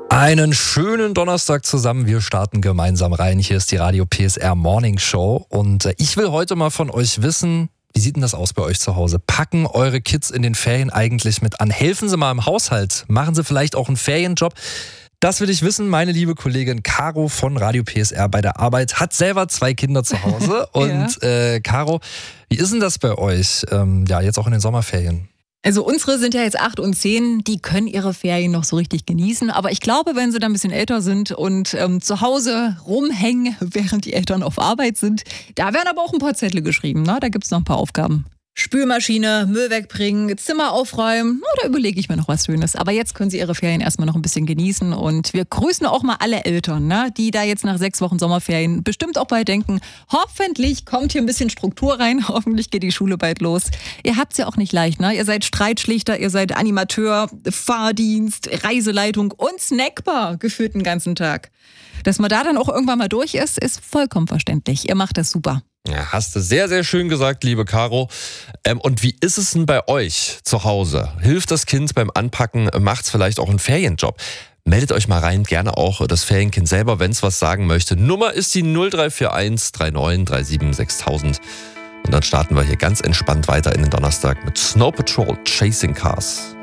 Einen schönen Donnerstag zusammen. Wir starten gemeinsam rein. Hier ist die Radio PSR Morning Show. Und ich will heute mal von euch wissen, wie sieht denn das aus bei euch zu Hause? Packen eure Kids in den Ferien eigentlich mit an? Helfen sie mal im Haushalt? Machen sie vielleicht auch einen Ferienjob? Das will ich wissen. Meine liebe Kollegin Caro von Radio PSR bei der Arbeit hat selber 2 Kinder zu Hause. Und Caro, wie ist denn das bei euch? Jetzt auch in den Sommerferien. Also unsere sind ja jetzt 8 und 10, die können ihre Ferien noch so richtig genießen. Aber ich glaube, wenn sie dann ein bisschen älter sind und zu Hause rumhängen, während die Eltern auf Arbeit sind, da werden aber auch ein paar Zettel geschrieben. Ne? Da gibt es noch ein paar Aufgaben. Spülmaschine, Müll wegbringen, Zimmer aufräumen, da überlege ich mir noch was Schönes. Aber jetzt können sie ihre Ferien erstmal noch ein bisschen genießen und wir grüßen auch mal alle Eltern, ne, die da jetzt nach 6 Wochen Sommerferien bestimmt auch bald denken, hoffentlich kommt hier ein bisschen Struktur rein, hoffentlich geht die Schule bald los. Ihr habt's ja auch nicht leicht, ne? Ihr seid Streitschlichter, ihr seid Animateur, Fahrdienst, Reiseleitung und Snackbar gefühlt den ganzen Tag. Dass man da dann auch irgendwann mal durch ist vollkommen verständlich. Ihr macht das super. Ja, hast du sehr, sehr schön gesagt, liebe Caro. Und wie ist es denn bei euch zu Hause? Hilft das Kind beim Anpacken? Macht's vielleicht auch einen Ferienjob? Meldet euch mal rein, gerne auch das Ferienkind selber, wenn es was sagen möchte. Nummer ist die 0341 39 37 6000. Und dann starten wir hier ganz entspannt weiter in den Donnerstag mit Snow Patrol Chasing Cars.